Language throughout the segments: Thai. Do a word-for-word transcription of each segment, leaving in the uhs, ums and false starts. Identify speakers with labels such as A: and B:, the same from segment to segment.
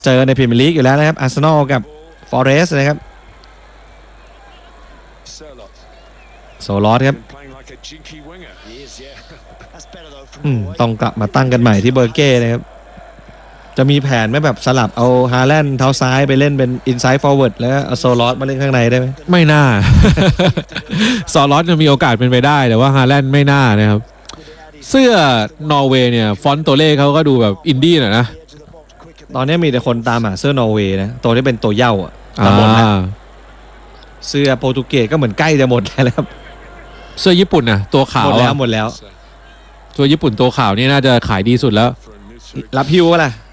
A: เจอในพรีเมียร์ลีกอยู่แล้วนะครับอาร์เซนอลกับฟอเรสต์นะครับโซลอสครับต้องกลับมาตั้งกันใหม่ที่เบอร์เก้นะครับจะมีแผนไหมแบบสลับเอาฮาแลนด์เท้าซ้ายไปเล่นเป็นอินไซด์ฟอร์เวิร์ดแล้วเอาโซลอสมาเล่นข้างในได้ไหม
B: ไม่น่า โซลอสจะมีโอกาสเป็นไปได้แต่ว่าฮาแลนด์ไม่น่านะครับเสื้อนอร์เวย์เนี่ยฟอนต์ตัวเลขเขาก็ดูแบบอินดี้หน่อยนะ
A: ตอนนี้มีแต่คนตามหาเสื้อนอร์เวย์นะตัวที่เป็นตัวเย่าอ่ะหมดแล้วเสื้อโปรตุเกสก็เหมือนใกล้จะหมดแล้วครับ
B: เสื้อญี่ปุ่นน่ะตัวขาว
A: หมดแล้วหมดแล้ว
B: ตัวญี่ปุ่นตัวขาวนี่น่าจะขายดีสุดแล้ว
A: รับฮิวก็ล่ะ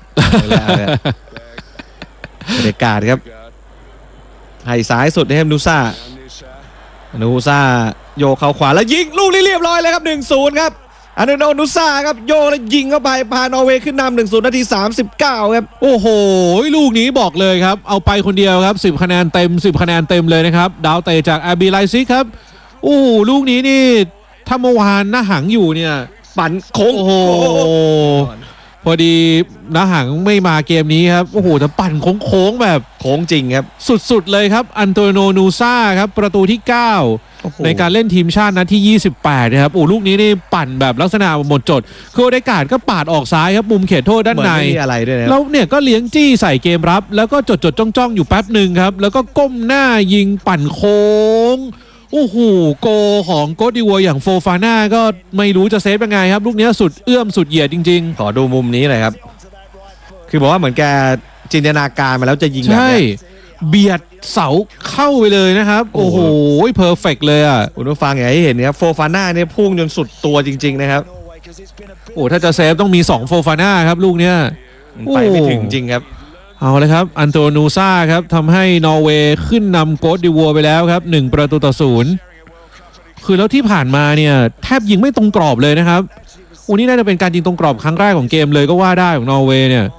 A: บรรยากาศครับให้ซ้ายสุดให้นูซ่านูซ่าโยกเข้าขวาแล้วยิงลูกนี้เรียบร้อยเลยครับ หนึ่งศูนย์ ครับอันเดโนนูซ่าครับโยกแล้วยิงเข้าไปพานอร์เวย์ขึ้นนำ หนึ่งศูนย์ นาทีสามสิบเก้าครับ
B: โอ้โหลูกนี้บอกเลยครับเอาไปคนเดียวครับสิบคะแนนเต็มสิบคะแนนเต็มเลยนะครับดาวเตะจากอาร์บีไลซิกครับโอ้ลูกนี้นี่ถ้าเมื่อวานน้าหังอยู่เนี่ย
A: ปั่นโค้ง
B: โอ้โหพอดีน้าหังไม่มาเกมนี้ครับโอ้โหแต่ปั่นโค้งๆแบบ
A: โค้งจริงครับ
B: สุดๆเลยครับอันโตโนนูซ่าครับประตูที่เก้าในการเล่นทีมชาตินัดที่ยี่สิบแปดนะครับโอ้ลูกนี้นี่ปั่นแบบลักษณะหมดจดคือโอเดการ์ดก็ปาดออกซ้ายครับมุมเขตโทษด้านใน
A: อะไรด้วยนะ
B: แล้วเนี่ยก็เลี้ยงจี้ใส่เกมรับแล้วก็จดจดจ้องจ้องอยู่แป๊บหนึ่งครับแล้วก็ก้มหน้ายิงปั่นโค้งโอ้โหโกของโกดิวัวอย่างโฟฟาน่าก็ไม่รู้จะเซฟยังไงครับลูกนี้สุดเอื้อมสุดเหยียดจริง
A: ๆขอดูมุมนี้หน่อยครับคือบอกว่าเหมือนแกจินตนาการมาแล้วจะยิงแบบนี้
B: เบียดเสาเข้าไปเลยนะครับโอ้โหเพอร์เฟกต์เลยอ่ะ
A: คุณผู้ฟังอยากให้เห็นครับโฟฟาน่าเนี่ยพุ่งจนสุดตัวจริงๆนะครับ
B: โอ้ถ้าจะเซฟต้องมีสองโฟฟาน่าครับลูกเนี้ย
A: ไปไม่ถึงจริงครับ
B: เอาเลยครับอันโตนูซ่าครับทำให้นอร์เวย์ขึ้นนำโกดดิวัวไปแล้วครับหนึ่งประตูต่อศูนย์คือแล้วที่ผ่านมาเนี่ยแทบยิงไม่ตรงกรอบเลยนะครับอูนี่น่าจะเป็นการยิงตรงกรอบครั้งแรกของเกมเลยก็ว่าได้ของนอร์เวย์เนี่ย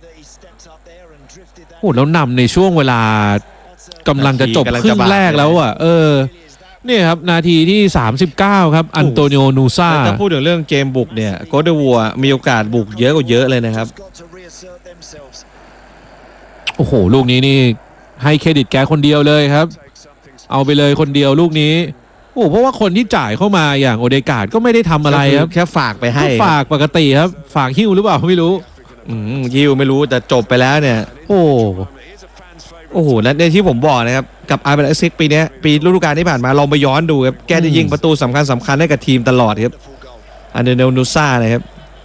B: โอ้แล้วนำในช่วงเวลากำลังจะจบครึ่งแรกแล้วอ่ะเออเนี่ยครับนาทีที่สามสิบเก้าครับอันโตนิโอนูซ่า
A: ถ้าพูดถึงเรื่องเกมบุกเนี่ยโกดดิวัวมีโอกาสบุกเยอะกว่าเยอะเลยนะครับ
B: โอ้โหลูกนี้นี่ให้เครดิตแกคนเดียวเลยครับเอาไปเลยคนเดียวลูกนี้โอ้เพราะว่าคนที่จ่ายเข้ามาอย่างโอเดการ์ดก็ไม่ได้ทำอะไรครับ
A: แค่ฝากไปให้
B: ฝากปกติครับฝากหิ้วหรือเปล่าไม่รู้
A: อืมหิ้วไม่รู้แต่จบไปแล้วเนี่ย
B: โอ้
A: โอ้โหและในที่ผมบอกนะครับกับอาร์เบลซิกปีนี้ปีฤดูกาลที่ผ่านมาลองไปย้อนดูครับแกจะยิงประตูสำคัญสำคัญให้กับทีมตลอดครับอันเดโนนูซ่านะครับ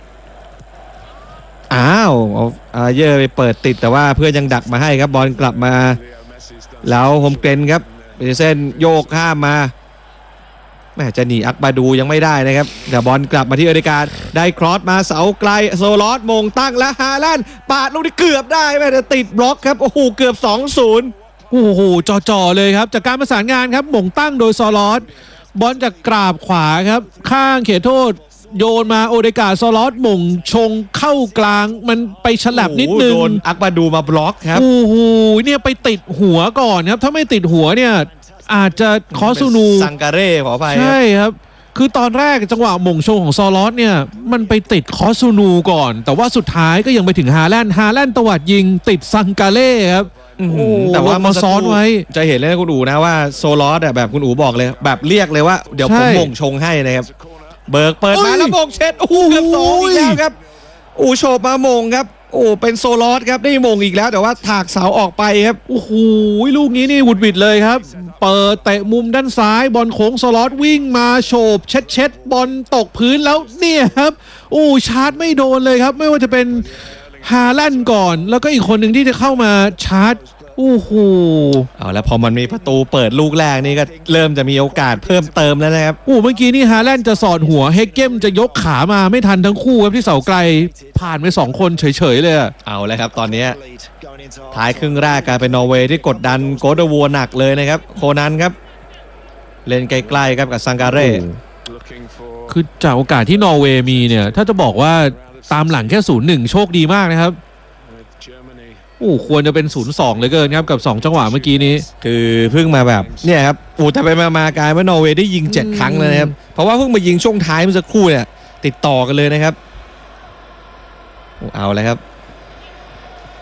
A: อ้าวเอาเยอะไปเปิดติดแต่ว่าเพื่อนยังดักมาให้ครับบอลกลับมาแล้วโฮมเกรนครับเป็นเส้นโยกข้ามมาแม่จะหนีอักบาดูยังไม่ได้นะครับแต่บอลกลับมาที่อเดการ์ดได้ครอสมาเสาไกลโซลอสมงตั้งและฮาแลนด์ปาดลูกนี้เกือบได้แม่แต่ติดบล็อกครับโอ้โหเกือบ สองศูนย์
B: โอ้โหจ่อๆเลยครับจากการประสานงานครับมงตั้งโดยโซลอสบอลจากกราบขวาครับข้างเขตโทษโยนมาโอเดการ์ดโซลอสมงชงเข้ากลางมันไปฉลับนิดนึงโดน
A: อักบาดูมาบล็อกครับ
B: โอ้โหเนี่ยไปติดหัวก่อนครับถ้าไม่ติดหัวเนี่ยอาจจะคอซูนู
A: ซังการ่ขอไป
B: ใช่ครับคือตอนแรกจังหวะมงชงของซอลอสเนี่ยมันไปติดคอซูนูก่อนแต่ว่าสุดท้ายก็ยังไปถึงฮาแลนด์ฮาแลนด์ตวัดยิงติดซังการ่ครับ
A: แต่ว่า
B: มาซ้อนไว้
A: จะเห็นเลยคุณอู๋นะว่าโซลอสแบบคุณอู๋บอกเลยแบบเรียกเลยว่าเดี๋ยวผมมงชงให้นะครับเบิร์กเปิดมาแล้วมงเช็ดโอ้โหเกือบสองอีกแล้วครับอู๋โฉบมามงครับโอ้เป็นโซลอสครับได้มงอีกแล้วแต่ว่าถากเสาออกไปครับ
B: โอ้โหลูกนี้นี่วุดวิดเลยครับเปิดเตะมุมด้านซ้ายบอลโค้งโซลอสวิ่งมาโฉบเช็ดเช็ดบอลตกพื้นแล้วเนี่ยครับโอ้ชาร์จไม่โดนเลยครับไม่ว่าจะเป็นฮาแลนด์ก่อนแล้วก็อีกคนหนึ่งที่จะเข้ามาชาร์จโอ้โห
A: เอาแล้วพอมันมีประตูเปิดลูกแรกนี่ก็เริ่มจะมีโอกาสเพิ่มเติมแล้วนะครับ
B: โอ้เมื่อกี้นี่ฮาแลนด์จะสอดหัวเฮกเกมจะยกขามาไม่ทันทั้งคู่ครับที่เสาไกลผ่านไปสองคนเฉยๆเลย
A: เอาแล้วครับตอนนี้ท้ายครึ่งแรกกลายเป็นนอร์เวย์ที่กดดันโกดวัวหนักเลยนะครับโคนันครับเล่นใกล้ๆครับกับซังการ่
B: คือจากโอกาสที่นอร์เวย์มีเนี่ยถ้าจะบอกว่าตามหลังแค่ศูนย์หนึ่งโชคดีมากนะครับโอ้ควรจะเป็น ศูนย์สอง เลยเกินครับกับสองจังหวะเมื่อกี้นี้
A: คือเพิ่งมาแบบเนี่ยครับโอ้แต่ไปมากลายว่านอร์เวย์ได้ยิงเจ็ดครั้งเลยนะครับเพราะว่าเพิ่งมายิงช่วงท้ายเมื่อสักครู่เนี่ยติดต่อกันเลยนะครับเอาเลยครับ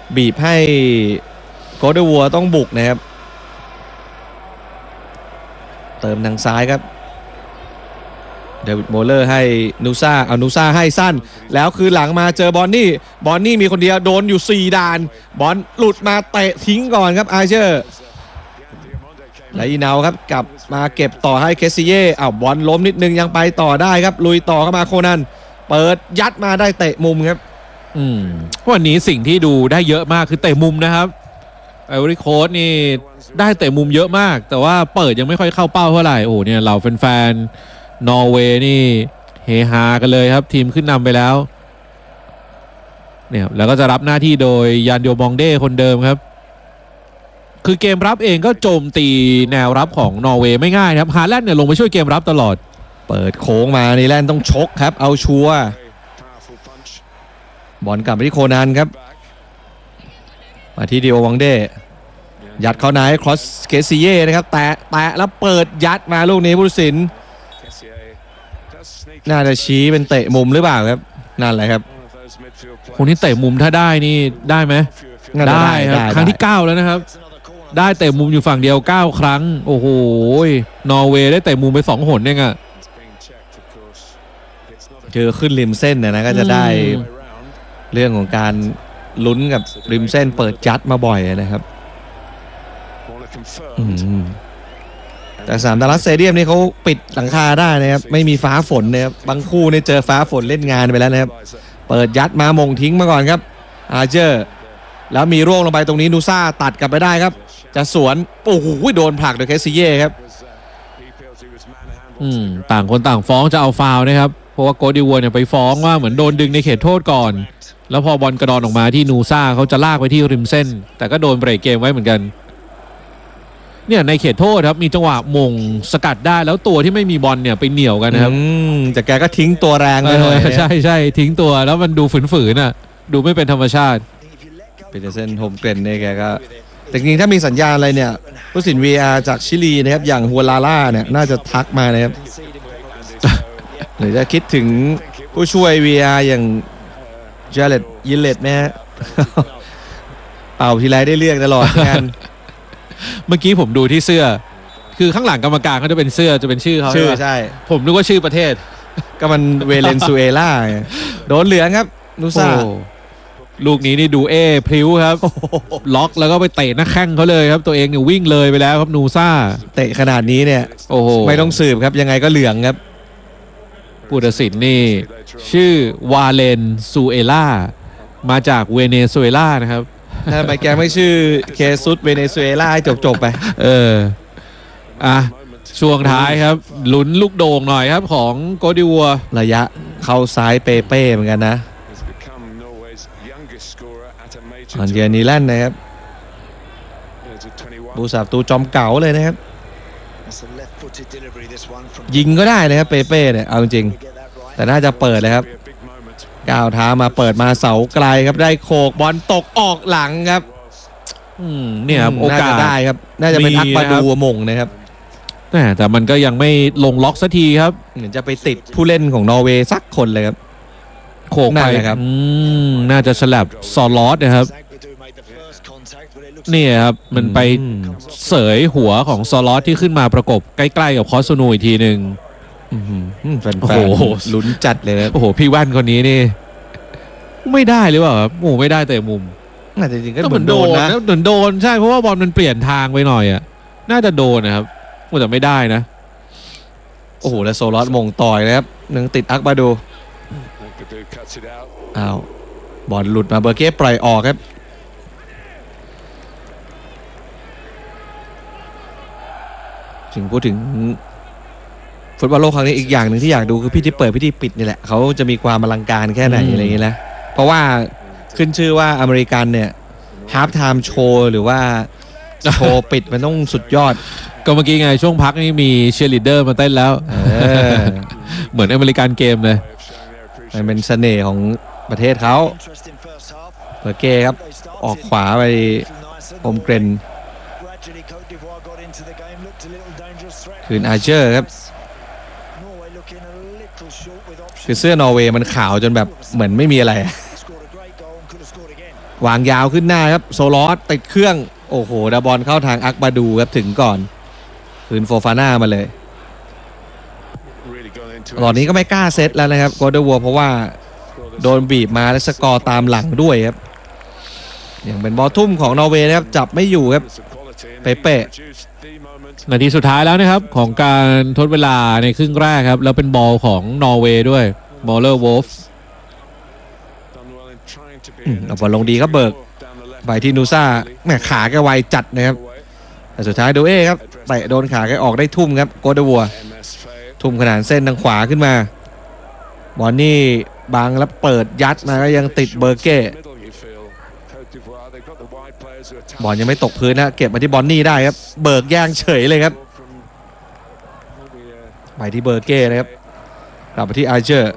A: บีบให้โคเดวัวต้องบุกนะครับเติมทางซ้ายครับเดวิดโมเลอร์ให้นูซ่าเอานูซ่าให้สั้นแล้วคือหลังมาเจอบอนนี่บอนนี่มีคนเดียวโดนอยู่สี่ด่านบอลหลุดมาเตะทิ้งก่อนครับอาเชอร์และอีนาวครับกลับมาเก็บต่อให้เคสซิเย่อ้าวบอลล้มนิดนึงยังไปต่อได้ครับลุยต่อเข้ามาโคนันเปิดยัดมาได้เตะมุมครับ
B: อืมวันนี้สิ่งที่ดูได้เยอะมากคือเตะมุมนะครับไอวอรี่โค้ชนี่ได้เตะมุมเยอะมากแต่ว่าเปิดยังไม่ค่อยเข้าเป้าเท่าไหร่โอ้เนี่ยเราแฟนๆนอร์เวย์นี่เฮฮากันเลยครับทีมขึ้นนำไปแล้วเนี่ยแล้วก็จะรับหน้าที่โดยยันโยบองเด้คนเดิมครับคือเกมรับเองก็โจมตีแนวรับของนอร์เวย์ไม่ง่ายครับฮาแลนด์เนี่ยลงไปช่วยเกมรับตลอด
A: เปิดโค้งมานีแลนด์ต้องชกครับเอาชัวร์บอลกลับไปที่โคนันครับมาที่ดิโอวังเด้ยัดเข้าในครอสเคซิเย่นะครับแตะแตะแล้วเปิดยัดมาลูกนี้ผู้ตัดสินน่าจะชี้เป็นเตะมุมหรือเปล่าครับนั่นแหละครับ
B: คนที่เตะมุมถ้าได้นี่ได้ไหมได้ครับครั้งที่เก้าแล้วนะครับได้เตะมุมอยู่ฝั่งเดียวเก้าครั้งโอ้โหนอร์เวย์ได้เตะมุมไปสองหนเนี่ยอ่ะ
A: เจอขึ้นริมเส้นเนี่ยนะก็จะได้เรื่องของการลุ้นกับริมเส้นเปิดจัดมาบ่อยนะครับแต่สนามดัลลัสสเตเดียมนี่เขาปิดหลังคาได้นะครับไม่มีฟ้าฝนนะครับบางคู่นี่เจอฟ้าฝนเล่นงานไปแล้วนะครับเปิดยัดมามงทิ้งมาก่อนครับอาร์เจอร์แล้วมีร่วงลงไปตรงนี้นูซ่าตัดกลับไปได้ครับจะสวนโอ้โหโดนผลักโดยเคสซิเย่ครับ
B: อืมต่างคนต่างฟ้องจะเอาฟาวล์นะครับเพราะว่าโกดิวัวเนี่ยไปฟ้องว่าเหมือนโดนดึงในเขตโทษก่อนแล้วพอบอลกระดอนออกมาที่นูซ่าเขาจะลากไปที่ริมเส้นแต่ก็โดนเบรกเกมไว้เหมือนกันเนี่ยในเขตโทษครับมีจังหวะมงสกัดได้แล้วตัวที่ไม่มีบอลเนี่ยไปเหนี่ยวกันนะครับ
A: แต่แกก็ทิ้งตัวแรงไปเลย
B: ใช่ใช่ทิ้งตัวแล้วมันดูฝืนๆน่ะดูไม่เป็นธรรมชาติ
A: ปีเตอร์เซนโฮมเกรนเนี่ยแกก็แต่จริงๆถ้ามีสัญญาณอะไรเนี่ยผู้สิน วี อาร์ จากชิลีนะครับอย่างฮัวลาล่าเนี่ยน่าจะทักมานะครับหรือจะคิดถึงผู้ช่วย วี อาร์ อย่างเจเลตยินเลตไหมฮะเป่าทีไรได้เลือกตลอดงาน
B: เมื่อกี้ผมดูที่เสื้อคือข้างหลังกรรมการเขาจะเป็นเสื้อจะเป็นชื่อเขา
A: ชื่อใช่
B: ผมนึกว่าชื่อประเทศ
A: ก็มันเวเลนซุเอลาโดนเหลืองครับนูซ่า
B: ลูกนี้นี่ดูเอพริ้วครับล็อกแล้วก็ไปเตะหน้าแข้งเขาเลยครับตัวเองเนี่ยวิ่งเลยไปแล้วครับนูซ่า
A: เตะขนาดนี้เนี่ยโอ้โหไม่ต้องสืบครับยังไงก็เหลืองครับ
B: ผู้ตัดสินนี่ชื่อวาเลนซูเอลามาจากเวเนซุเอลานะครับ
A: ทำไมแกไม่ชื่อเคซุสเวเนซุเอลาให้จบๆไป
B: เอออ่ะช่วงท้ายครับลุ้นลูกโด่งหน่อยครับของโกดิวัว
A: ระยะเข้าซ้ายเปเป้เหมือนกันนะอันเดียนีแลนด์นะครับบูสาตูจอมเก่าเลยนะครับยิงก็ได้นะครับเปเป้เนี่ยเอาจริงแต่น่าจะเปิดเลยครับก้าวเท้ามาเปิดมาเสาไกลครับได้โขกบอลตกออกหลังครับ
B: อืมเนี่ยครับโอกาส
A: ได้ครับน่าจะเป็นอักบาดูมงนะครับ
B: แต่มันก็ยังไม่ลงล็อกสักทีครับ
A: เหมือนจะไปติดผู้เล่นของนอร์เวย์สักคนเลยครับ
B: โขกไปครับน่าจะฉลับซอลอสนะครับนี่ครับมันไปเสยหัวของซอลอสที่ขึ้นมาประกบใกล้ๆกับคอสโนอีกทีหนึ่ง
A: แฟนๆลุ้นจัดเลยครับ
B: โอ้โหพี่ว่านคนนี้นี่ไม่ได้หรือเปล่าครับโอ้ไม่ได้แต่มุม
A: น่าจะจริงก็เหมือนโดนนะ
B: เหมือนโดนใช่เพราะว่าบอลมันเปลี่ยนทางไปหน่อยอ่ะน่าจะโดนนะครับแต่ไม่ได้นะ
A: โอ้โหแล้วโซลอสมงต่อยเลยครับหนึ่งติดอักบาดูอ้าวบอลหลุดมาเบอร์เก้ปล่อยออกครับถึงพูดถึงฟุตบอลโลกครั้งนี้อีกอย่างหนึ่งที่อยากดูคือพิธีเปิดพิธีปิดนี่แหละเขาจะมีความอลังการแค่ไหนอะไรอย่างเงี้ยนะเพราะว่าขึ้นชื่อว่าอเมริกันเนี่ยฮาล์ฟไทม์โชว์หรือว่าโชว์ปิดมันต้องสุดยอด
B: ก็เมื่อกี้ไงช่วงพักนี่มีเชียร์ลีดเดอร์มาเต้นแล้วเหมือนอเมริกันเกมเลย
A: มันเป็นเสน่ห์ของประเทศเขาเบอร์เก้ครับออกขวาไปโฮมเกรนคืนอาร์เชอร์ครับคือเสื้อนอร์เวย์มันขาวจนแบบเหมือนไม่มีอะไรวางยาวขึ้นหน้าครับโซลอสติดเครื่องโอ้โหดาบอลเข้าทางอักบาดูครับถึงก่อนคืนโฟฟาน่ามาเลยตอนนี้ก็ไม่กล้าเซตแล้วนะครับโกลเด้นวัวเพราะว่าโดนบีบมาและสกอร์ตามหลังด้วยครับอย่างเป็นบอลทุ่มของนอร์เวย์นะครับจับไม่อยู่ครับเป๊ะ
B: นาทีสุดท้ายแล้วนะครับของการทดเวลาในครึ่งแรกครับแล้วเป็นบอลของนอร์เวย์ด้วยบอลเลอร์วอลฟ์
A: เอาบอลลงดีครับเบิกไปที่นูซ่าแม่ขาแกไวจัดนะครับแต่สุดท้ายโดเอ้ครับเตะโดนขาแกออกได้ทุ่มครับโกลเด้นวัวทุ่มขนาดเส้นทางขวาขึ้นมาบอลนี่บังแล้วเปิดยัดมาก็ยังติดเบอร์เก้บอลยังไม่ตกพื้นนะเก็บมาที่บอลนี่ได้ครับเบิกย่างเฉยเลยครับไปที่เบอร์เก้นะครับกลับไปที่อาร์เจอร์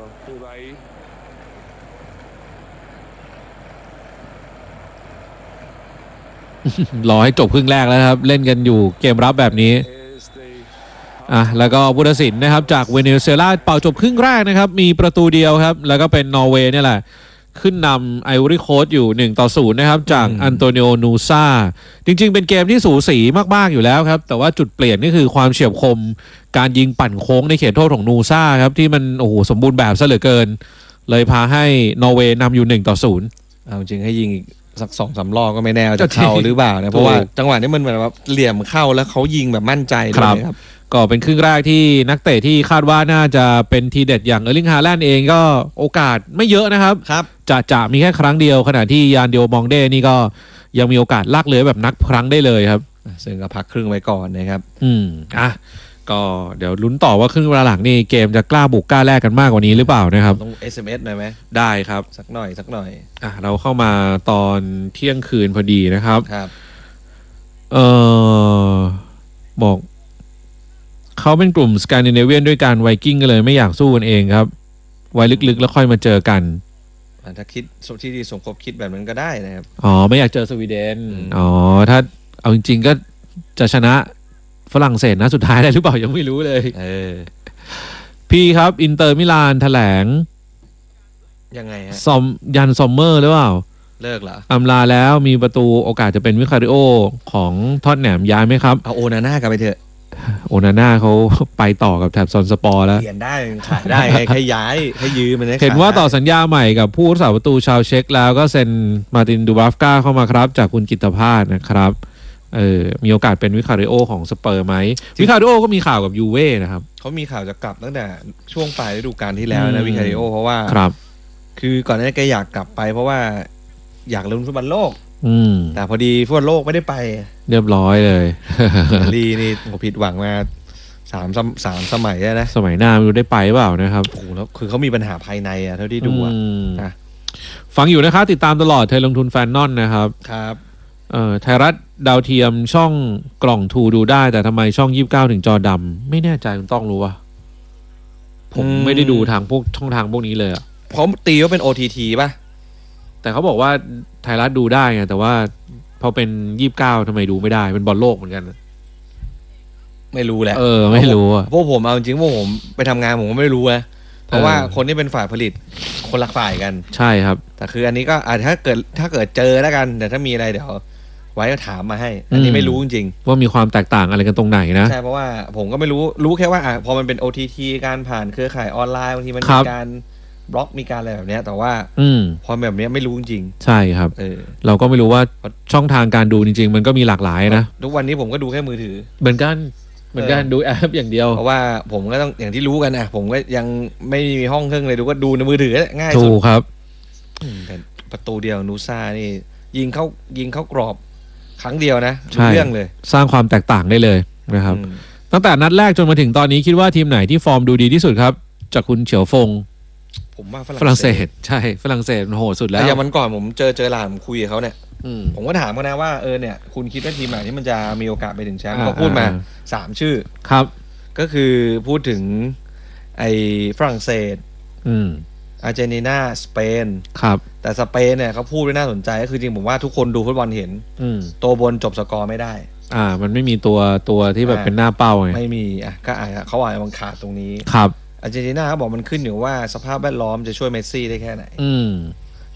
B: รอให้จบครึ่งแรกแล้วครับเล่นกันอยู่เกมรับแบบนี้อ่ะแล้วก็ผู้ตัดสินนะครับจากเวเนซุเอลาเป่าจบครึ่งแรกนะครับมีประตูเดียวครับแล้วก็เป็นนอร์เวย์เนี่ยแหละขึ้นนำไอวอรี่โคสต์อยู่หนึ่งต่อศูนย์นะครับจากอันโตนิโอนูซาจริงๆเป็นเกมที่สูสีมากๆอยู่แล้วครับแต่ว่าจุดเปลี่ยนนี่คือความเฉียบคมการยิงปั่นโค้งในเขตโทษของนูซาครับที่มันโอ้โหสมบูรณ์แบบซะเหลือเกินเลยพาให้นอร์เวย์นำอยู่หนึ่งต่อศูนย์
A: เอาจริงให้ยิงสักสองสามรอบก็ไม่แน่จะเข้าหรือเปล่านะเพราะว่าจังหวะนี้มันเหมือนว่าเหลี่ยมเข้าแล้วเขายิงแบบมั่นใจเลยครับ
B: ก็เป็นครึ่งแรกที่นักเตะที่คาดว่าน่าจะเป็นทีเด็ดอย่างเออร์ลิงฮาแลนด์เองก็โอกาสไม่เยอะนะครับ
A: ครับ
B: จะจะมีแค่ครั้งเดียวขณะที่ยานเดียวมองเด้นี่ก็ยังมีโอกาสลากเลื้อยแบบนักครั้งได้เลยครับ
A: ซึ่งก็พักครึ่งไว้ก่อนนะครับ
B: อืมอ่ะก็เดี๋ยวลุ้นต่อว่าครึ่งเวลาหลังนี่เกมจะกล้าบุกกล้าแลกกันมากกว่านี้หรือเปล่านะครับ
A: ต้อง เอส เอ็ม เอส หน่อยไหม
B: ได้ครับ
A: สักหน่อยสักหน่อย
B: อ่ะเราเข้ามาตอนเที่ยงคืนพอดีนะครับ
A: ครับ
B: เออบอกเขาเป็นกลุ่มสแกนดิเนเวียนด้วยการไวกิ้งก็เลยไม่อยากสู้กันเองครับไว้ลึกๆแล้วค่อยมาเจอกัน
A: ถ้าคิดสมที่ดีสมคบคิดแบบนั้นก็ได้นะครับ
B: อ๋อไม่อยากเจอสวีเดนอ๋อถ้าเอาจริงๆก็จะชนะฝรั่งเศสนะสุดท้ายได้หรือเปล่ายังไม่รู้เลย
A: เออ
B: พี่ครับอินเตอร์มิลานแถลง
A: ยังไงฮะ
B: ซอมยันซอมเมอร์หรือเปล่า
A: เลิกเหรอ
B: อำลาแล้วมีประตูโอกาสจะเป็นวิคาริโอของทอตแหนมย้ายไหมครับ
A: เอาโอนาน่ากลับไปเถอะ
B: โอนาน่าเขาไปต่อกับแถบซอนสปอร์แล้ว
A: เปลี่ยนได้ขายได้แค่ย้ายแค่ยืมมัน
B: เห็นว่าต่อสัญญาใหม่กับผู้รักษาประตูชาวเช็กแล้วก็เซ็นมาร์ตินดูบาฟกาเข้ามาครับจากคุณกิตภาสนะครับเออมีโอกาสเป็นวิคาริโอของสเปอร์ไหมวิคาริโอก็มีข่าวกับยูเว่นะครับ
A: เขามีข่าวจะกลับตั้งแต่ช่วงปลายฤดูกาลที่แล้วนะวิคาริโอเพราะว่า
B: ครับ
A: คือก่อนหน้านี้แกอยากกลับไปเพราะว่าอยากลุ้นฟุตบอลโลก
B: อืม
A: แต่พอดีฟุตบอลโลกไม่ได้ไป
B: เรียบร้อยเลย
A: ลีนี่ผมผิดหวังมาสามสามสมัยนะ
B: สมัยหน้าไม่รู้ได้ไปเปล่านะครับ
A: โอ้โหแล้วคือเขามีปัญหาภายในอะเท่าที่ดูอะนะ
B: ฟังอยู่นะครับติดตามตลอดไทยลงทุนแฟนนอนนะครับ
A: ครับ
B: เอ่อไทยรัฐดาวเทียมช่องกล่องทูดูได้แต่ทำไมช่องยี่สิบเก้าถึงจอดำไม่แน่ใจคุณต้องรู้ว่าผมไม่ได้ดูทางพวกช่องทางพวกนี้เลยอะ
A: เพราะตีว่าเป็น โอ ที ที ป่ะ
B: แต่เขาบอกว่าไทยรัฐดูได้ไงแต่ว่าพอเป็นยี่สิบเก้าทำไมดูไม่ได้เป็นบอลโลกเหมือนกัน
A: ไม่รู้แหละ
B: เออไม่รู้อ่ะ
A: พวกผมเอาจริงพวกผมไปทำงานผมก็ไม่รู้นะเพราะว่าคนที่เป็นฝ่ายผลิตคนละฝ่ายกัน
B: ใช่ครับ
A: แต่คืออันนี้ก็อาจถ้าเกิดถ้าเกิดเจอแล้วกันแต่ถ้ามีอะไรเดี๋ยวไว้ก็ถามมาให้อันนี้ไม่รู้จริง
B: ๆว่ามีความแตกต่างอะไรกันตรงไหนนะ
A: ใช่เพราะว่าผมก็ไม่รู้รู้แค่ว่าอ่ะพอมันเป็น โอ ที ที การผ่านเครือข่ายออนไลน์บางทีมันมีการบล็อกมีการอะไรแบบนี้แต่ว่าพอแบบนี้ไม่รู้จริง
B: ใช่ครับ
A: เออ
B: เราก็ไม่รู้ว่าช่องทางการดูจริงๆมันก็มีหลากหลายนะ
A: ทุกวันนี้ผมก็ดูแค่มือถือ
B: เหมือนกันเหมือนกันดูแอปอย่างเดียว
A: เพราะว่าผมก็ต้องอย่างที่รู้กันนะผมก็ยังไม่มีห้องเครื่องเลยดูก็ดูในมือถือง่ายสุด
B: ถูกครับ
A: แต่ประตูเดียวนูซ่านี่ยิงเข้ายิงเข้ากรอบครั้งเดียวนะเรื่องเลย
B: สร้างความแตกต่างได้เลยนะครับตั้งแต่นัดแรกจนมาถึงตอนนี้คิดว่าทีมไหนที่ฟอร์มดูดีที่สุดครับจากคุณเฉียวฟง
A: ผมว่า
B: ฝรั่งเศสใช่ฝรั่งเศสโหดสุดแล้ว
A: อย่างวันก่อนผมเจอเจอหลานผมคุยกับเขาเนี่ยผมก็ถามเขานะว่าเออเนี่ยคุณคิดว่าทีมไหนที่มันจะมีโอกาสไปถึงแชมป์เขาพูดมาสามชื่อ
B: ครับ
A: ก็คือพูดถึงไอ้ฝรั่งเศส
B: อืม
A: อาร์เจนตินาสเปน
B: ครับ
A: แต่สเปนเนี่ยเขาพูดไว้น่าสนใจก็คือจริงผมว่าทุกคนดูฟุตบอลเห็นตัวบนจบสกอร์ไม่ได้
B: อ่ามันไม่มีตัวตัวที่แบบเป็นหน้าเป้าไง
A: ไม่มีอ่ะก็อาจจะเขาอาจจะมันขาดตรงนี้
B: ครับ
A: อาร์เจนตินาเขาบอกมันขึ้นอยู่ว่าสภาพแวดล้อมจะช่วยเมสซี่ได้แค่ไหน
B: อืม
A: แต่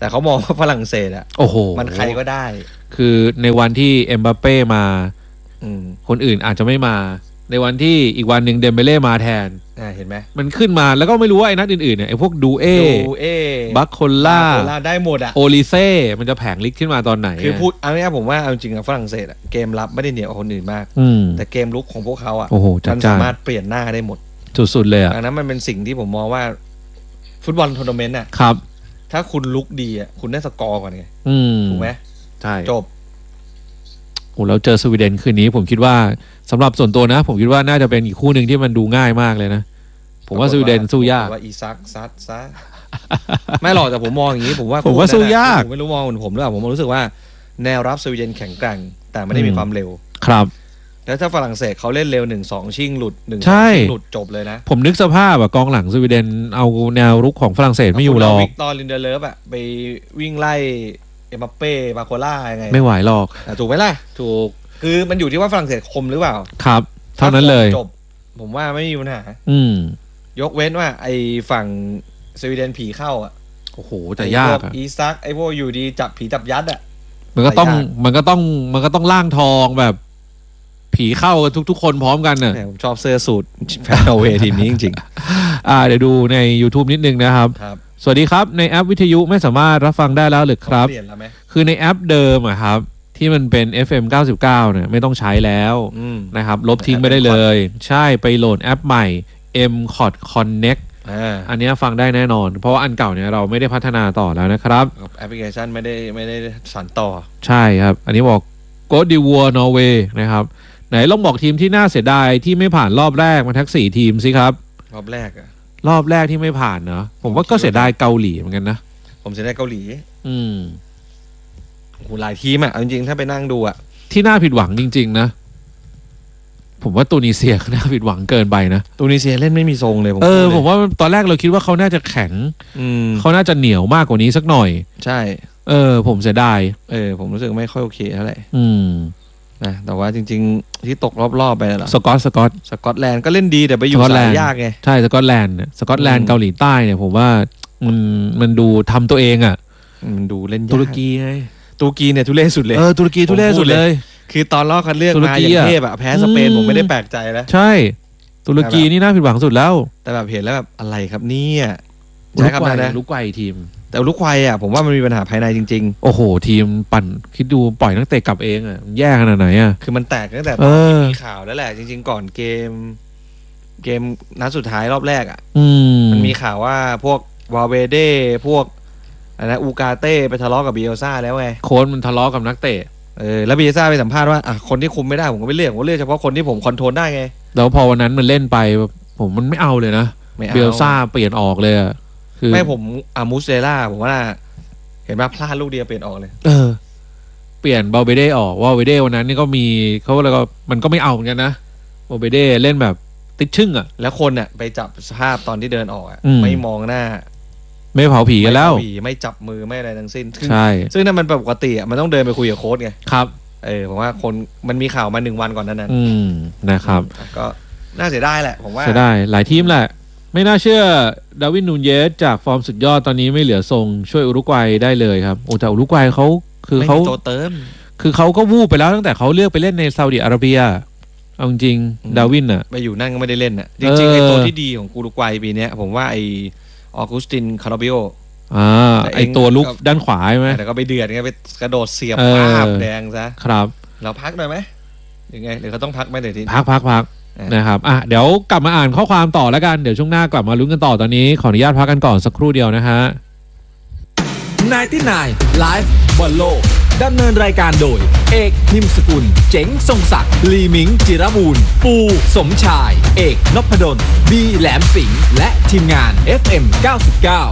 A: แต่เขามองว่าฝรั่งเศสอะ
B: โอ้โห
A: มันใครก็ได้
B: คือในวันที่เอ็มบัปเป้มา
A: อืม
B: คนอื่นอาจจะไม่มาในวันที่อีกวันหนึ่งเดมเบเล่มาแทน
A: อ่าเห็นไหม
B: มันขึ้นมาแล้วก็ไม่รู้ว่าไอ้นัดอื่นๆเนี่ยไอ้พวกดูเอ
A: ดูเอ
B: บัคโคล่า
A: โคล่าได้หมดอะ
B: โอลิเซ่มันจะแผงลิกขึ้นมาตอนไหน
A: คือพูดเอาง่ายๆผมว่าเอาจริงๆอะฝรั่งเศสอะเกมรับไม่ได้เหนียวกว่าคนอื่นมาก
B: อืม
A: แต่เกมลุกของพวกเขาอะ
B: โอ้โหจัด
A: มัน
B: จ้าน
A: สามารถเปลี่ยนหน้าได้หมด
B: สุดๆเลยอ่ะ
A: ดังนั้นมันเป็นสิ่งที่ผมมองว่าฟุตบอลทัวร์นาเมนต์อะ
B: ครับ
A: ถ้าคุณลุกดีอะคุณได้สกอร์ก่อนไง
B: อืม
A: ถูกไหม
B: ใช่
A: จบ
B: โอ้แล้วเจอสวีเดนคืนนี้ผมคิดว่าสำหรับส่วนตัวนะ ผมคิดว่าน่าจะเป็นอีกคู่หนึ่งที่มันดูง่ายมากเลยนะ ผมว่าสวีเดนสู้ยาก
A: ว่าอีซักซัดซะ ไม่หรอกแต่ผมมองอย่างนี้ผมว่า
B: ผมว่าสู้ยาก
A: ผมไม่รู้มองเหมือนผมหรือเปล่าผมรู้สึกว่าแนวรับสวีเดนแข็งแกร่งแต่ไม่ได้มีความเร็ว
B: ครับ
A: แล้วถ้าฝรั่งเศสเขาเล่นเร็วหนึ่งสองชิงหลุดหนึ่ง
B: ใช่
A: หลุดจบเลยนะ
B: ผมนึกสภาพอะกองหลังสวีเดนเอาแนวรุกของฝรั่งเศสไม่อยู่หรอก
A: วิกตอร์ลินเดเลฟอะไปวิ่งไล่เอ็มบัปเป้บาโคล่ายังไง
B: ไม่ไหวหรอก
A: อ่ะถูกไหมล่ะถูกคือมันอยู่ที่ว่าฝรั่งเศสคมหรือเปล่า
B: ครับ เท่านั้นเลย
A: จบผมว่าไม่มีปัญหา
B: อืม
A: ยกเว้นว่าไอ้ฝั่งสวีเดนผีเข้าอ่ะ
B: โอ้โหแต่ยาก
A: ไอ้พว
B: อะ
A: อีซักไอ้พวกอยู่ดีจับผีจับยัดอ่ะ
B: มันก็ต้อง
A: ยาก
B: มันก็ต้องมันก็ต้องล่างทองแบบ ผีเข้ากันทุก ๆ คนพร้อมกันน่ะ
A: แหมผมชอบเสื้อสูทแฟนนอร์เวย์ทีมนี้จริง
B: อ่าเดี๋ยวดูใน YouTube นิดนึงนะครับ
A: ๆครับ
B: สวัสดีครับในแอปวิทยุไม่สามารถรับฟังได้แล้วหรือครับ
A: เปลี่ยนแล้วไหม
B: คือในแอปเดิมอะครับ ที่มันเป็น เอฟ เอ็ม เก้าสิบเก้าเนี่ยไม่ต้องใช้แล้ว
A: อืม
B: นะครับ ลบทิ้งไปได้เลย ใช่ไปโหลดแอปใหม่ เอ็ม คอท Connect
A: อ่า
B: อันเนี้ยฟังได้แน่นอน เพราะว่าอันเก่าเนี่ยเราไม่ได้พัฒนาต่อแล้วนะครับ
A: แอปพลิเคชันไม่ได้ไม่ได้สานต่อ
B: ใช่ครับ อันนี้บอก g o d i v o r Norway นะครับ ไหนลองบอกทีมที่น่าเสียดายที่ไม่ผ่านรอบแรกมาทักสี่ทีมสิครับ
A: รอบแรกอ่ะ
B: รอบแรกที่ไม่ผ่านเนาะผมว่าก็เสียดายเกาหลีเหมือนกันนะ
A: ผมเสียดายเกาหลี
B: อืม
A: โอ้โหหลายทีมอ่ะเอาจริงๆถ้าไปนั่งดูอ่ะ
B: ที่น่าผิดหวังจริง ๆ นะ ผมว่าตูนิเซียก็น่าผิดหวังเกินไปนะ
A: ตูนิเซียเล่นไม่มีทรงเลยผม
B: เออ
A: พูดลย
B: ผมว่าตอนแรกเราคิดว่าเขาน่าจะแข็ง
A: อืม
B: เขาน่าจะเหนียวมากกว่านี้สักหน่อย
A: ใช่
B: เออ ผมเสียดาย
A: เออผมรู้สึกไม่ค่อยโอเคเท่าไหร่
B: อืม
A: นะแต่ว่าจริง ๆ ที่ตกรอบๆไปนั่นแหละ
B: สกอตสกอต
A: สกอตแลนด์ก็เล่นดีแต่ไปอยู่
B: สกอตแล
A: สาน ย
B: ด์
A: ยากไง
B: ใช่สกอตแลนด์เนี่ยสกอตแลน
A: อื
B: ด์
A: ม
B: เกาหลีใต้เนี่ยผมว่ามันมันดูทำตัวเองอะ
A: มันดูเล่นยาก
B: ตุรกีไง
A: ตุรกีเนี่ยทุเรศสุดเลย
B: เออตุรกีทุเรศสุดเลย
A: คือตอนรอบคัดเลือก
B: ตุร
A: มา
B: กี
A: อย่าง
B: อะ
A: เทพอะแพ้สเปน
B: อืม
A: ผมไม่ได้แปลกใจแล้ว
B: ใช่ ตุรกีนี่น่าผิดหวังสุดแล้ว
A: แต่แบบเห็นแล้วแบบอะไรครับเนี่ยใช้คำนั้นนะ
B: ลูกไกวทีม
A: แต่ลูกควายอะผมว่ามันมีปัญหาภายในจริง
B: โอ้โห ทีมปั่นคิดดูปล่อยนักเตะกลับเองอะมันแย่ขนาดไหนอะ
A: ๆ คือมันแตกตั้งแต่ต
B: เอ
A: อน
B: อ
A: ที่มีข่าวแล้วแหละจริง ๆ ก่อนเกม เกมนัดสุดท้ายรอบแรกอะ
B: อืม
A: มันมีข่าวว่าพวกวาเวเด้พวกอะไรนะอูกาเต้ไปทะเลาะกับเบียลซ่าแล้วไง
B: โค้ชมันทะเลาะกับนักเตะ
A: เออแล้วเบียลซ่าไปสัมภาษณ์ว่าอ่ะคนที่คุมไม่ได้ผมก็ไม่เลือกผมเลือกเฉพาะคนที่ผมคอนโทรลได้ไง
B: แล้วพอวันนั้นมันเล่นไปผมมันไม่เอาเลยนะ
A: ไม่เอา
B: เบลซ่าเปลี่ยนออกเลยอะคือ
A: ไม่ผมอามูสเซล่าผมว่าเห็นไหมพลาดลูกเดียวเปลี่ยนออกเลย
B: เออ เปลี่ยนบาเบเด้ออกว่าเบเด้วันนั้นนี่ก็มีเขาแล้วก็มันก็ไม่เอาเหมือนกันนะบาเบเด้เล่นแบบติดชึ่งอะ
A: แล้วคนเนี่ยไปจับสภาพตอนที่เดินออกอ่ะ
B: อืม
A: ไม่มองหน้า
B: ไม่เผาผีกันแล้ว
A: ไม่ผีไม่จับมือไม่อะไรทั้งสิ้นซึ่ง
B: ใช่
A: ซึ่งนั่นมันปกติอ่ะมันต้องเดินไปคุยกับโค้ชไง
B: ครับ
A: เออผมว่าคนมันมีข่าวมาหนึ่งวันก่อนนั้นนั้น
B: อืมนะครับ
A: ก็น่าเสียดายแหละผมว่า
B: จะได้หลายทีมแหละ ไม่น่าเชื่อดาร์วินนูนเยสจากฟอร์มสุดยอดตอนนี้ไม่เหลือทรงช่วยอุรุกวัยได้เลยครับโอ้แต่อุรุกวัยเขาคือ
A: ไม่
B: เขา
A: มีตัวเติม
B: คือเขาก็วูบไปแล้วตั้งแต่เขาเลือกไปเล่นในซาอุดิอาระเบียเอาจริงๆ
A: อืม
B: ดาร์วินอ่ะ
A: ไปอยู่นั่นก็ไม่ได้เล่นอ่ะจ
B: เออ
A: ริงๆไอ้ตัวที่ดีของกูรูกวัยปีเนี้ยผมว่าไอ้ออกุสตินคาร์บิโอ
B: อ่า
A: แต่เอง
B: ไอตัวลุก
A: ก็
B: ด้านขวาใช่ไหม
A: แต่ก็ไปเดือดไงไปกระโดดเสียบ
B: เออ
A: ภาพแดงซะ
B: ครับ
A: เราพักหน่อยไหมยังไงหรือเขาต้องพักไหมเดี๋ยวที
B: พักพักพัก
A: อ่ะ
B: นะครับอ่ะเดี๋ยวกลับมาอ่านข้อความต่อแล้วกันเดี๋ยวช่วงหน้ากลับมาลุ้นกันต่อตอนนี้ขออนุญาตพักกันก่อนสักครู่เดียวนะฮะ
C: ไนน์ตี้ไนน์ ไลฟ์บอลโลกดำเนินรายการโดย เอกนิมสกุล เจ๋งทรงศักดิ์ลีมิง จิรบูรณ์ปูสมชาย เอกนพดลบีแหลมสิงห์และทีมงาน เอฟ เอ็ม เก้าสิบเก้า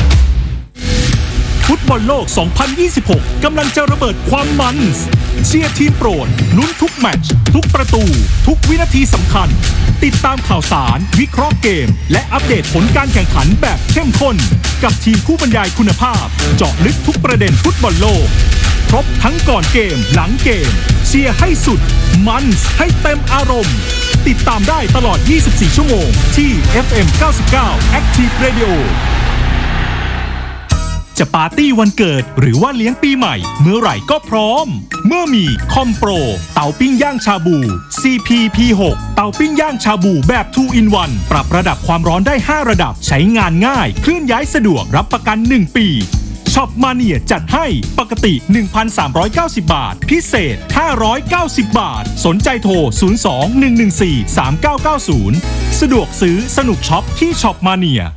D: ฟุตบอลโลก สองพันยี่สิบหก กำลังจะระเบิดความมันเชียร์ทีมโปรดลุ้นทุกแมตช์ทุกประตู ทุกวินาทีสำคัญ ติดตามข่าวสาร วิเคราะห์เกม และอัปเดตผลการแข่งขันแบบเข้มข้น กับทีมผู้บรรยายคุณภาพ เจาะลึกทุกประเด็นฟุตบอลโลก ครบทั้งก่อนเกมหลังเกม เชียร์ให้สุด มันให้เต็มอารมณ์ ติดตามได้ตลอด ยี่สิบสี่ ชั่วโมงที่ เอฟ เอ็ม เก้าสิบเก้า Active Radio จะปาร์ตี้วันเกิดหรือว่าเลี้ยงปีใหม่เมื่อไหร่ก็พร้อม เมื่อมีคอมโปรเตาปิ้งย่างชาบู ซี พี พี หก เตาปิ้งย่างชาบูแบบ ทู อิน วัน ปรับระดับความร้อนได้ห้าระดับใช้งานง่ายเคลื่อนย้ายสะดวกรับประกันหนึ่งปีช็อปมาเนียจัดให้ปกติ หนึ่งพันสามร้อยเก้าสิบ บาทพิเศษห้าร้อยเก้าสิบบาทสนใจโทรศูนย์ สอง หนึ่ง หนึ่ง สี่ สาม เก้า เก้า ศูนย์สะดวกซื้อสนุกช็อปที่ช็อปมาเนีย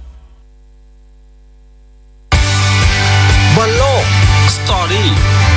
C: บอลโลกสตอรี่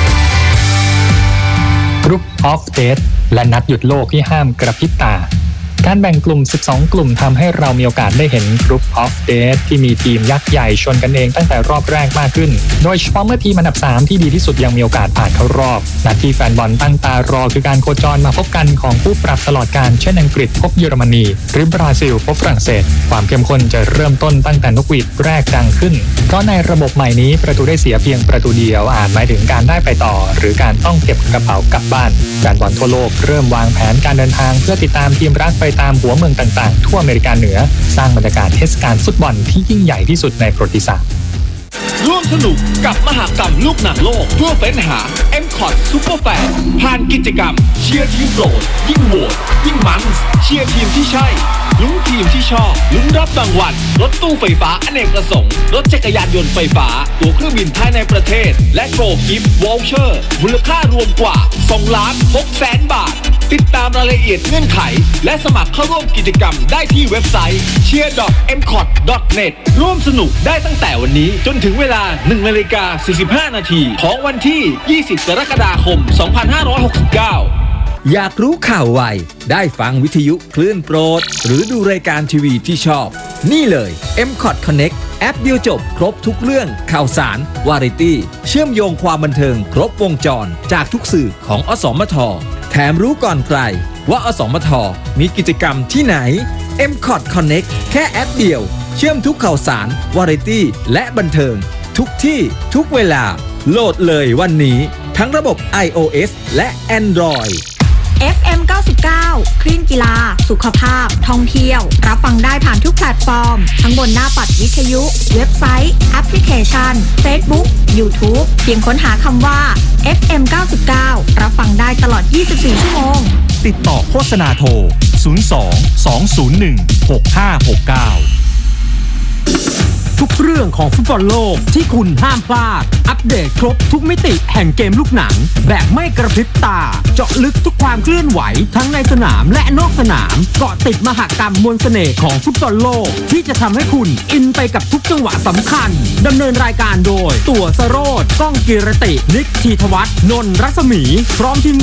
E: Group of Death และนัดหยุดโลกที่ห้ามกระพริบตาการแบ่งกลุ่มสิบสองกลุ่มทำให้เรามีโอกาสได้เห็น Group of Death ที่มีทีมยักษ์ใหญ่ชนกันเองตั้งแต่รอบแรกมากขึ้นโดยเฉพาะเมื่อทีมอันดับสามที่ดีที่สุดยังมีโอกาสผ่านเข้ารอบนัดที่แฟนบอลตั้งตารอคือการโคจรมาพบกันของผู้ปรับตลอดการเช่นอังกฤษพบเยอรมนีหรือบราซิลพบฝรั่งเศสความเข้มข้นจะเริ่มต้นตั้งแต่นกหวีดแรกดังขึ้นเพราะในระบบใหม่นี้ประตูได้เสียเพียงประตูเดียวอาจหมายถึงการได้ไปต่อหรือการต้องเก็บกระเป๋ากลับบ้านแฟนบอลทั่วโลกเริ่มวางแผนการเดินทางเพื่อติดตามทีมรักไปตามหัวเมืองต่างๆทั่วอเมริกาเหนือสร้างบรรยากาศเทศกาลฟุตบอลที่ยิ่งใหญ่ที่สุดในประวัติศาสตร์
C: ร่วมสนุกกับมหกรรมลูกหนังโลกเพื่อเฟ้นหา เอ็ม คอท Super Fan ผ่านกิจกรรมเชียร์ทีมโปรดยิ่งโหวตยิ่งมันเชียร์ทีมที่ใช่ลุ้นทีมที่ชอบลุ้นรับรางวัลรถตู้ไฟฟ้าอเนกประสงค์รถจักรยานยนต์ไฟฟ้าตั๋วเครื่องบินภายในประเทศและโกลกิฟต์วอลเชอร์มูลค่ารวมกว่าสองล้านหกแสนบาทติดตามรายละเอียดเงื่อนไขและสมัครเข้าร่วมกิจกรรมได้ที่เว็บไซต์ เชียร์ ดอท เอ็ม คอท ดอท เน็ต ร่วมสนุกได้ตั้งแต่วันนี้จนถึงเวลา หนึ่งนาฬิกาสี่สิบห้านาทีของวันที่ ยี่สิบกรกฎาคม สองพันห้าร้อยหกสิบเก้า อยากรู้ข่าวไวได้ฟังวิทยุคลื่นโปรดหรือดูรายการทีวีที่ชอบนี่เลย เอ็ม คอท Connect แอปเดียวจบครบทุกเรื่องข่าวสารวาไรตี้เชื่อมโยงความบันเทิงครบวงจรจากทุกสื่อของอสมทแถมรู้ก่อนใครว่าอสมทมีกิจกรรมที่ไหน เอ็ม คอท Connect แค่แอปเดียวเชื่อมทุกข่าวสารวาไรตี้และบันเทิงทุกที่ทุกเวลาโหลดเลยวันนี้ทั้งระบบ ไอ โอ เอส และ Android
F: เอฟ เอ็ม เก้าสิบเก้า คลื่นกีฬาสุขภาพท่องเที่ยวรับฟังได้ผ่านทุกแพลตฟอร์มทั้งบนหน้าปัดวิทยุเว็บไซต์แอปพลิเคชัน Facebook YouTube เพียงค้นหาคำว่า เอฟ เอ็ม เก้าสิบเก้า รับฟังได้ตลอดยี่สิบสี่ชั่วโมง
D: ติดต่อโฆษณาโทรศูนย์ สอง สอง ศูนย์ หนึ่ง หก ห้า หก เก้า
G: ทุกเรื่องของฟุตบอลโลกที่คุณห้ามพลาดอัปเดตครบทุกมิติแห่งเกมลูกหนังแบบไม่กระพริบตาเจาะลึกทุกความเคลื่อนไหวทั้งในสนามและนอกสนามเกาะติดมหกรรมมวลเสน่ห์ของฟุตบอลโลกที่จะทำให้คุณอินไปกับทุกจังหวะสำคัญดำเนินรายการโดยตั๋วสโรจน์ก้องกีรตินิกธีธวัฒน์นนท์รัศมีพร้อมทีม